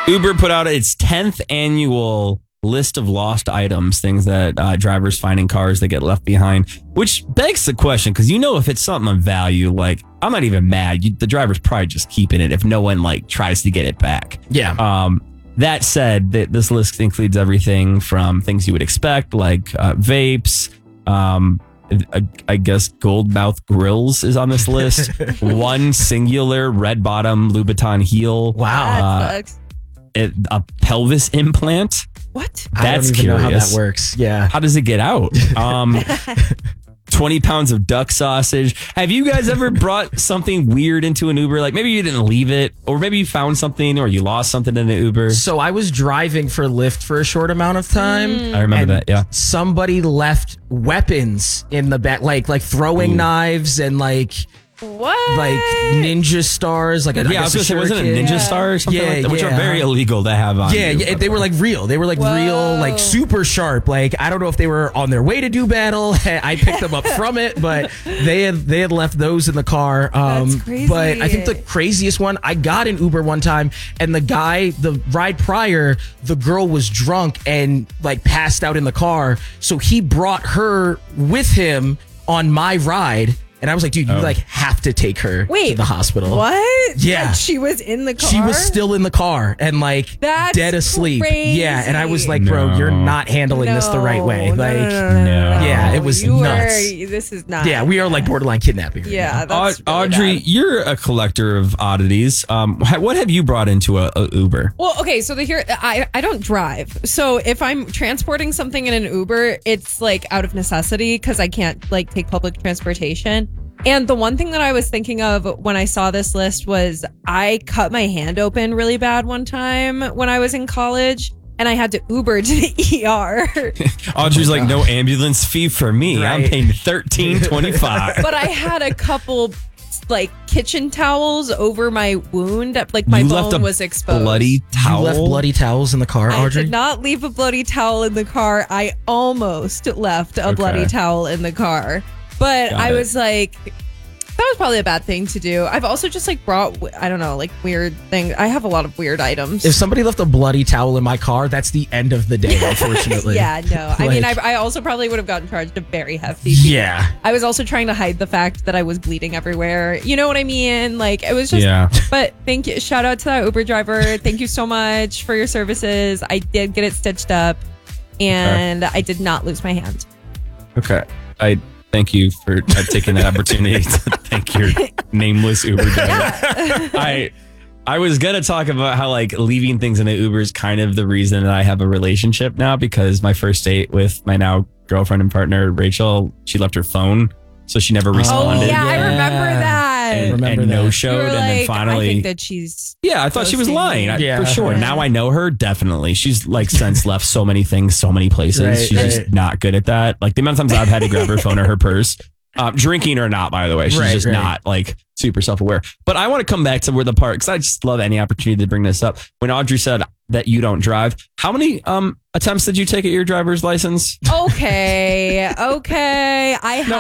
Uber put out its 10th annual list of lost items, things that drivers find in cars that get left behind, which begs the question, because if it's something of value, like, I'm not even mad. The driver's probably just keeping it if no one tries to get it back. Yeah. That said, this list includes everything from things you would expect, like vapes. I guess gold mouth grills is on this list. One singular red bottom Louboutin heel. Wow. That sucks. A pelvis implant. What? I don't even know how that works. Yeah. How does it get out? 20 pounds of duck sausage. Have you guys ever brought something weird into an Uber? Like maybe you didn't leave it, or maybe you found something, or you lost something in an Uber. So I was driving for Lyft for a short amount of time. I remember that, yeah. Somebody left weapons in the back, like throwing knives and What? like ninja stars, I I was going to say, wasn't it Ninja Star or something like that? Which are very illegal to have on. Yeah, they were real. They were real, super sharp. I don't know if they were on their way to do battle. I picked them up from it, but they had left those in the car. That's crazy. But I think the craziest one, I got an Uber one time, and the ride prior, the girl was drunk and passed out in the car. So he brought her with him on my ride. And I was like, dude, you have to take her to the hospital. What? Yeah. She was in the car? She was still in the car and That's dead asleep. crazy. Yeah. And I was like, bro, you're not handling this the right way. No. Yeah, it was nuts. This is not. Yeah, we are borderline kidnapping. Yeah, that's really Audrey, bad. you're a collector of oddities. What have you brought into a Uber? Well, okay, so I don't drive. So if I'm transporting something in an Uber, it's out of necessity because I can't take public transportation. And the one thing that I was thinking of when I saw this list was I cut my hand open really bad one time when I was in college, and I had to Uber to the ER. Audrey's no ambulance fee for me. Right. I'm paying $13.25. But I had a couple kitchen towels over my wound. My You bone left a was exposed. bloody towel. You left bloody towels in the car, I Audrey? did not leave a bloody towel in the car. I almost left a bloody towel in the car. But I was that was probably a bad thing to do. I've also just brought, I don't know, weird things. I have a lot of weird items. If somebody left a bloody towel in my car, that's the end of the day, unfortunately. Yeah, no. I mean, I also probably would have gotten charged a very hefty fee. Yeah. I was also trying to hide the fact that I was bleeding everywhere. You know what I mean? It was just, but thank you. Shout out to that Uber driver. Thank you so much for your services. I did get it stitched up and I did not lose my hand. Okay. I thank you for taking that opportunity to thank your nameless Uber driver. I was going to talk about how leaving things in an Uber is kind of the reason that I have a relationship now, because my first date with my now girlfriend and partner, Rachel, she left her phone. So she never responded. Oh, yeah, I remember that. And no-showed. And then finally... I think that she's... Yeah, I thought she was lying. Yeah. For sure. Now I know her, definitely. She's since left so many things, so many places. Right, She's just not good at that. The amount of times I've had to grab her phone or her purse. Drinking or not, by the way. She's just not super self-aware. But I want to come back to where the part, because I just love any opportunity to bring this up. When Audrey said that you don't drive, how many attempts did you take at your driver's license? Okay. I have